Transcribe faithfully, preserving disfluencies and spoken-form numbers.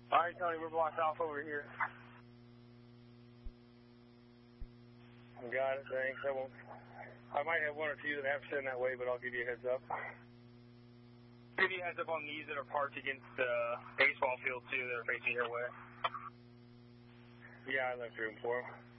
All right, Tony, we're blocked off over here. Got it, thanks. I won't. I might have one or two that have to send that way, but I'll give you a heads up. Give you a heads up on these that are parked against the baseball field, too, that are facing your way. Yeah, I left room for them.